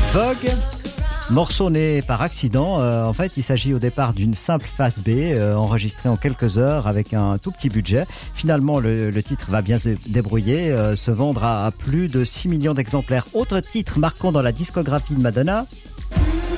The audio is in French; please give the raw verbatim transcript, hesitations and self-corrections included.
Vogue, morceau né par accident. Euh, en fait, il s'agit au départ d'une simple face B, euh, enregistrée en quelques heures avec un tout petit budget. Finalement, le, le titre va bien se débrouiller, euh, se vendre à, à plus de six millions d'exemplaires. Autre titre marquant dans la discographie de Madonna,